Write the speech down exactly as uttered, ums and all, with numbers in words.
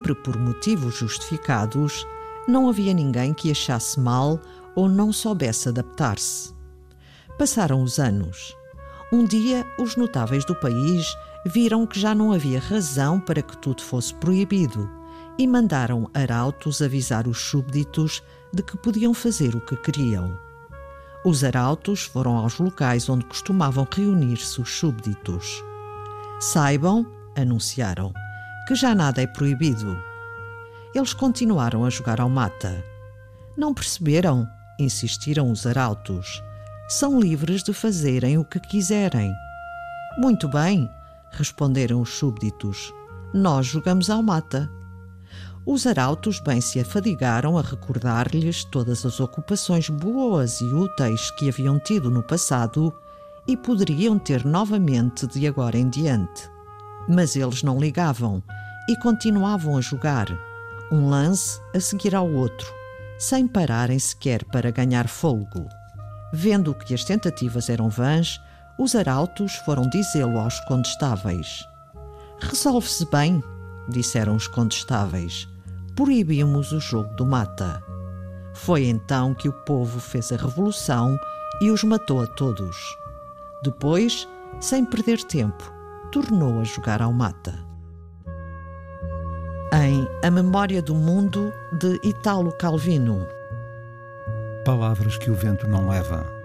sempre por motivos justificados, não havia ninguém que achasse mal ou não soubesse adaptar-se. Passaram os anos. Um dia, os notáveis do país viram que já não havia razão para que tudo fosse proibido e mandaram arautos avisar os súbditos de que podiam fazer o que queriam. Os arautos foram aos locais onde costumavam reunir-se os súbditos. Saibam, anunciaram, que já nada é proibido. Eles continuaram a jogar ao mata. Não perceberam? Insistiram os arautos. São livres de fazerem o que quiserem. Muito bem, responderam os súbditos. Nós jogamos ao mata. Os arautos bem se afadigaram a recordar-lhes todas as ocupações boas e úteis que haviam tido no passado e poderiam ter novamente de agora em diante. Mas eles não ligavam e continuavam a jogar, um lance a seguir ao outro, sem pararem sequer para ganhar fôlego. Vendo que as tentativas eram vãs, os arautos foram dizê-lo aos condestáveis. «Resolve-se bem», disseram os condestáveis. «Proibimos o jogo do mata». Foi então que o povo fez a revolução e os matou a todos. Depois, sem perder tempo, tornou a jogar ao mata. Em A Memória do Mundo, de Italo Calvino. Palavras que o vento não leva.